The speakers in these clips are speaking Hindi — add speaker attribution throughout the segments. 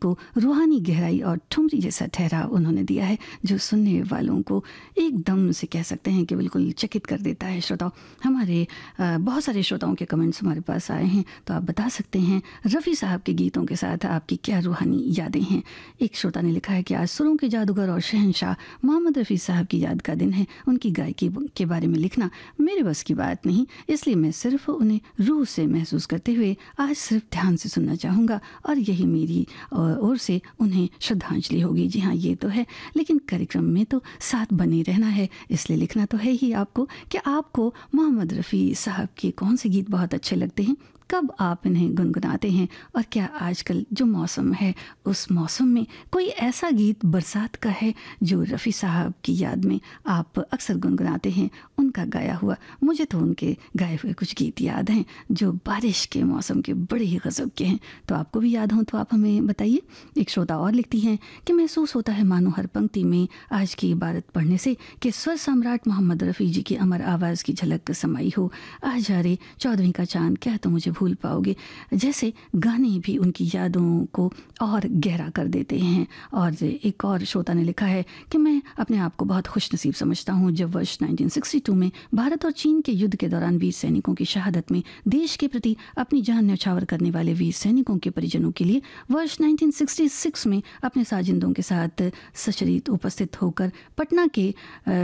Speaker 1: को रूहानी गहराई और ठुमरी जैसा ठहराव उन्होंने दिया है जो सुनने वालों को एकदम से कह सकते हैं कि बिल्कुल चकित कर देता है। श्रोताओं, हमारे बहुत सारे श्रोताओं के कमेंट्स हमारे पास आए हैं, तो आप बता सकते हैं रफ़ी साहब के गीतों के साथ आपकी क्या रूहानी यादें हैं। एक श्रोता ने लिखा है कि आज सुरों के जादूगर और शहंशाह मोहम्मद रफ़ी साहब की याद का दिन है। उनकी गायकी के बारे में लिखना मेरे बस की बात नहीं, इसलिए मैं सिर्फ उन्हें रूह से महसूस करते हुए आज सिर्फ ध्यान से सुनना चाहूँगा और यही मेरी ओर से उन्हें श्रद्धांजलि होगी। जी हाँ, ये तो है, लेकिन कार्यक्रम में तो साथ बने रहना है, इसलिए लिखना तो है ही आपको कि आपको मोहम्मद रफ़ी साहब के कौन से गीत बहुत अच्छे लगते हैं, कब आप इन्हें गुनगुनाते हैं, और क्या आजकल जो मौसम है उस मौसम में कोई ऐसा गीत बरसात का है जो रफ़ी साहब की याद में आप अक्सर गुनगुनाते हैं, उनका गाया हुआ। मुझे तो उनके गाए हुए कुछ गीत याद हैं जो बारिश के मौसम के बड़े ही गज़ब के हैं, तो आपको भी याद हों तो आप हमें बताइए। एक श्रोता और लिखती हैं कि महसूस होता है मानो हर पंक्ति में आज की इबारत पढ़ने से कि स्वर सम्राट मोहम्मद रफ़ी जी की अमर आवाज़ की झलक समाई हो। आ जा रे 14वीं का चांद, क्या तो मुझे भूल पाओगे, जैसे गाने भी उनकी यादों को और गहरा कर देते हैं। और एक और श्रोता ने लिखा है कि मैं अपने आप को बहुत खुशनसीब समझता हूँ जब वर्ष 1962 में भारत और चीन के युद्ध के दौरान वीर सैनिकों की शहादत में देश के प्रति अपनी जान न्यौछावर करने वाले वीर सैनिकों के परिजनों के लिए वर्ष 1966 में अपने साजिंदों के साथ सशरीर उपस्थित होकर पटना के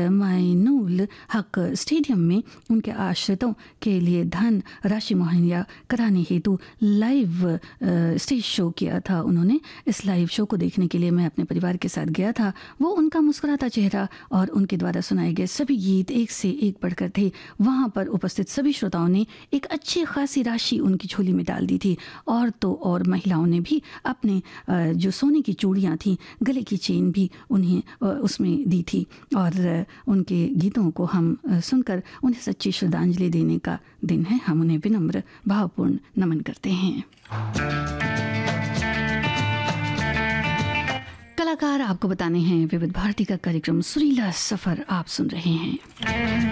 Speaker 1: माइनुल हक स्टेडियम में उनके आश्रितों के लिए धन राशि मुहैया कराने हेतु लाइव स्टेज शो किया था उन्होंने। इस लाइव शो को देखने के लिए मैं अपने परिवार के साथ गया था। वो उनका मुस्कुराता चेहरा और उनके द्वारा सुनाए गए सभी गीत एक से एक बढ़कर थे। वहाँ पर उपस्थित सभी श्रोताओं ने एक अच्छी खासी राशि उनकी झोली में डाल दी थी, और तो और महिलाओं ने भी अपने जो सोने की चूड़ियाँ थीं, गले की चेन भी उन्हें उसमें दी थी। और उनके गीतों को हम सुनकर उन्हें सच्ची श्रद्धांजलि देने का दिन है। हम उन्हें विनम्र भावपूर्ण नमन करते हैं। कलाकार आपको बताने हैं विविध भारती का कार्यक्रम सुरीला सफर आप सुन रहे हैं।